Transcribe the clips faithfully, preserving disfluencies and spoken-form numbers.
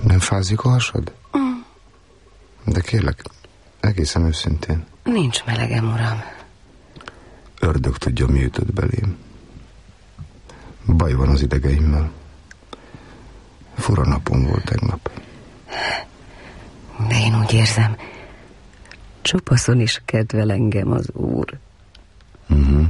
Nem fázik a hasad? Mm. De kérlek, egészen őszintén. Nincs melegem, uram. Ördög tudja, mi ütött belém. Baj van az idegeimmel. Fura napom volt tegnap. De én úgy érzem, csupaszon is kedvel engem az úr. Uh-huh.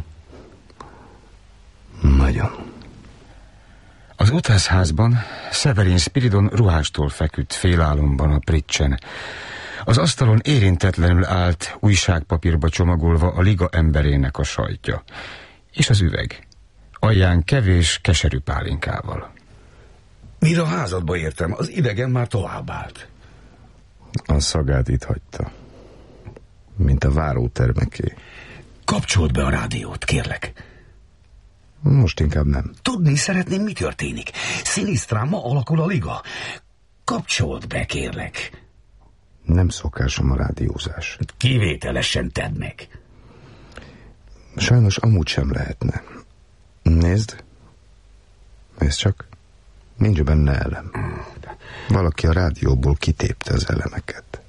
Nagyon. Az utászházban Severin Spiridon ruhástól feküdt félálomban a pricsen. Az asztalon érintetlenül állt, újságpapírba csomagolva a liga emberének a sajtja. És az üveg. Alján kevés, keserű pálinkával. Mire a házadba értem, az idegen már tovább állt. A szagát itt hagyta. Mint a várótermeké. Kapcsold be a rádiót, kérlek. Most inkább nem. Tudni szeretném, mi történik. Szinisztrán ma alakul a liga. Kapcsold be, kérlek. Nem szokásom a rádiózás. Kivételesen tedd meg. Sajnos amúgy sem lehetne. Nézd. Nézd csak. Nincs benne elem. Valaki a rádióból kitépte az elemeket.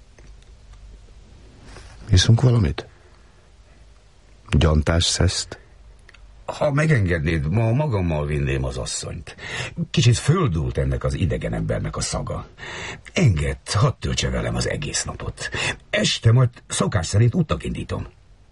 Hiszunk valamit? Gyantás szeszt? Ha megengednéd, ma magammal vinném az asszonyt. Kicsit földult ennek az idegen embernek a szaga. Engedd, hadd töltse velem az egész napot. Este majd szokás szerint útnak indítom.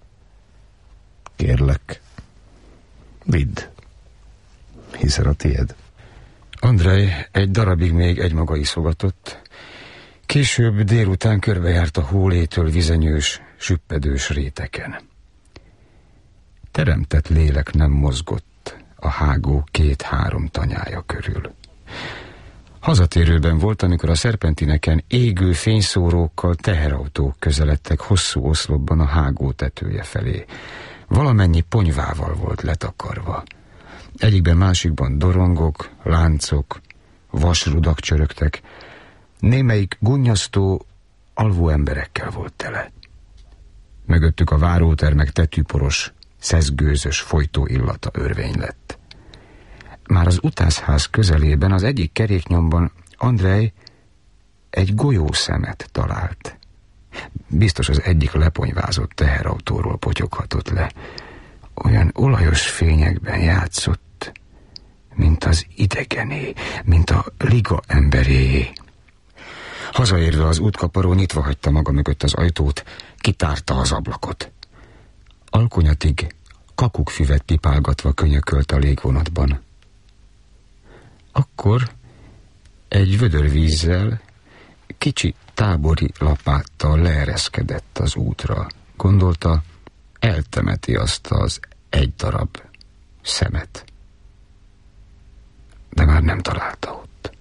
Kérlek, vidd, hiszen a tied. Andrej egy darabig még egymaga iszogatott. Később délután körbejárt a hólétől vizenyős, süppedős réteken. Teremtett lélek nem mozgott a hágó két-három tanyája körül. Hazatérőben volt, amikor a szerpentineken égő fényszórókkal teherautók közeledtek hosszú oszlopban a hágó tetője felé. Valamennyi ponyvával volt letakarva. Egyikben másikban dorongok, láncok, vasrudak csörögtek. Némelyik gunnyasztó, alvó emberekkel volt tele. Mögöttük a várótermek tetűporos, szeszgőzös folytó illata örvény lett. Már az utászház közelében, az egyik keréknyomban Andrej egy golyószemet talált. Biztos az egyik leponyvázott teherautóról potyoghatott le. Olyan olajos fényekben játszott, mint az idegené, mint a liga emberéjé. Hazaérve az útkaparó nyitva hagyta maga mögött az ajtót, kitárta az ablakot. Alkonyatig kakukfüvet pipálgatva könyökölt a légvonatban. Akkor egy vödörvízzel, kicsi tábori lapáttal leereszkedett az útra. Gondolta, eltemeti azt az egy darab szemet. De már nem találta ott.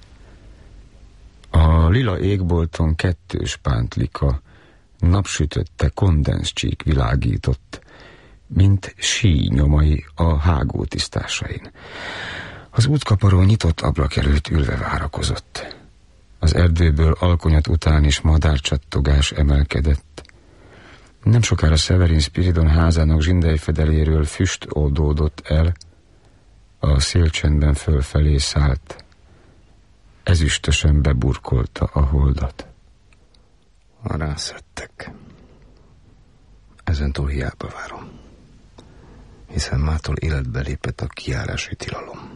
A lila égbolton kettős pántlika napsütötte kondenszcsík világított, mint sí nyomai a hágó tisztásain. Az útkaparó nyitott ablak előtt ülve várakozott. Az erdőből alkonyat után is madárcsattogás emelkedett. Nem sokára Severin Spiridon házának zsindelyfedeléről füst oldódott el, a szélcsendben fölfelé szállt. Ezüstösen beburkolta a holdat. Rászettek. Ezentúl hiába várom, hiszen mától életbe lépett a kijárási tilalom.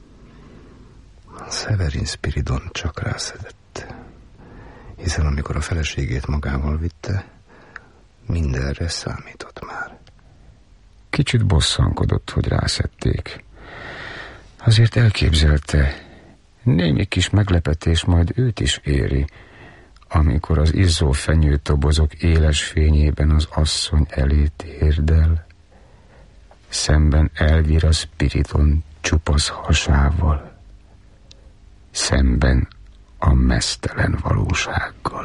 Severin Spiridon csak rászedett, hiszen amikor a feleségét magával vitte, mindenre számított már. Kicsit bosszankodott, hogy rászették. Azért elképzelte, némi kis meglepetés majd őt is éri, amikor az izzó fenyőtobozok éles fényében az asszony elé térdel, szemben Elvira Spiridon csupasz hasával, szemben a meztelen valósággal.